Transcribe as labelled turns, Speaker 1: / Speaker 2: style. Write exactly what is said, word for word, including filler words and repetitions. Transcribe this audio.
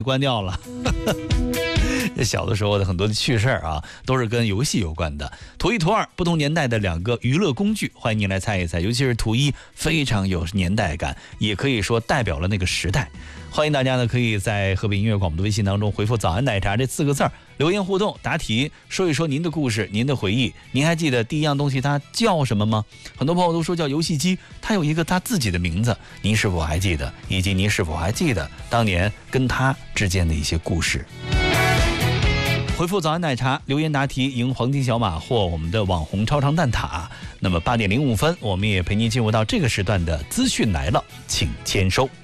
Speaker 1: 关掉了。小的时候的很多的趣事儿啊，都是跟游戏有关的。图一图二，不同年代的两个娱乐工具，欢迎您来猜一猜。尤其是图一，非常有年代感，也可以说代表了那个时代。欢迎大家呢，可以在河北音乐广播的微信当中回复“早安奶茶”这四个字儿，留言互动答题，说一说您的故事、您的回忆。您还记得第一样东西它叫什么吗？很多朋友都说叫游戏机，它有一个它自己的名字，您是否还记得？以及您是否还记得当年跟它之间的一些故事？回复早安奶茶留言答题，赢黄金小马或我们的网红超长蛋挞。那么八点零五分，我们也陪您进入到这个时段的资讯来了，请签收。